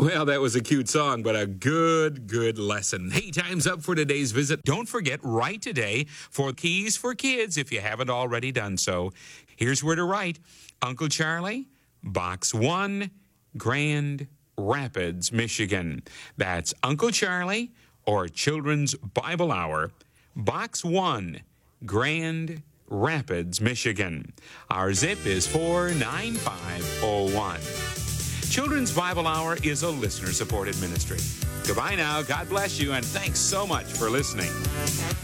Well, that was a cute song, but a good lesson. Hey, time's up for today's visit. Don't forget, write today for Keys for Kids if you haven't already done so. Here's where to write. Uncle Charlie, Box 1, Grand Rapids, Michigan. That's Uncle Charlie or Children's Bible Hour, Box 1, Grand Rapids, Michigan. Our zip is 49501. Children's Bible Hour is a listener-supported ministry. Goodbye now. God bless you, and thanks so much for listening.